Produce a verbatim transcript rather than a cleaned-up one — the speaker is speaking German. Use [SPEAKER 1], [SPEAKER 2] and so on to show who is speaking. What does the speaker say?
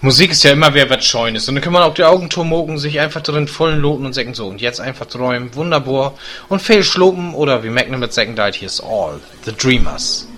[SPEAKER 1] Musik ist ja immer wer was Scheunes. Und dann kann man auch die Augen tumoken, sich einfach drin vollen Loten und säcken so. Und jetzt einfach träumen, wunderbar. Und viel schluppen oder wie Magnum mit Säcken died, here's all. The Dreamers.